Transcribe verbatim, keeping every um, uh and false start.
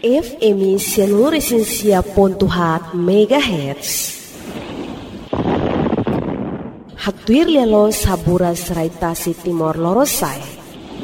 F M Seluruh Pontuhat Megahertz. Hatuir lelo sabura seraitasi Timor Lorosai.